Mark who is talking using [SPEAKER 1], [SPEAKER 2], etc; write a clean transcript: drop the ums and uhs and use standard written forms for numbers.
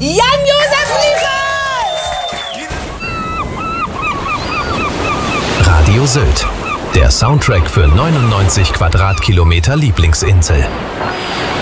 [SPEAKER 1] Jan-Josef Liefers!
[SPEAKER 2] Radio Sylt, der Soundtrack für 99 Quadratkilometer Lieblingsinsel.